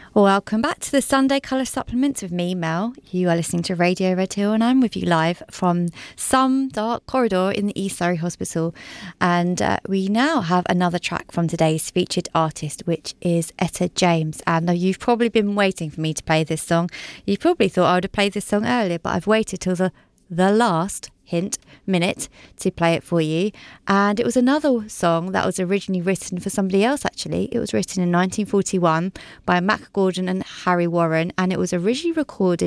Welcome back to the Sunday Colour Supplements with me, Mel. You are listening to Radio Red Hill and I'm with you live from some dark corridor in the East Surrey Hospital. And we now have another track from today's featured artist, which is Etta James. And you've probably been waiting for me to play this song. You probably thought I would have played this song earlier, but I've waited till the last minute to play it for you. And it was another song that was originally written for somebody else. Actually, it was written in 1941 by Mac Gordon and Harry Warren, and it was originally recorded